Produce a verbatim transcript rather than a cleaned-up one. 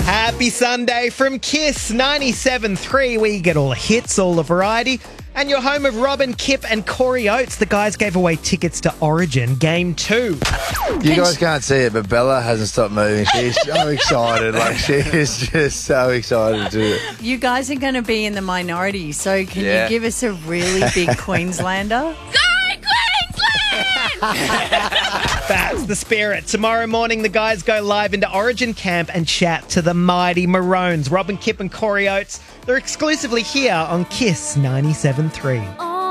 Happy Sunday from Kiss ninety-seven point three, where you get all the hits, all the variety. And you're home of Robin, Kip and Corey Oates. The guys gave away tickets to Origin Game two. You guys can't see it, but Bella hasn't stopped moving. She's so excited. Like, she is just so excited to do it. You guys are going to be in the minority, so can Yeah. you give us a really big Queenslander? That's the spirit. Tomorrow morning, the guys go live into Origin Camp and chat to the mighty Maroons. Robin, Kip and Corey Oates. They're exclusively here on Kiss ninety-seven point three.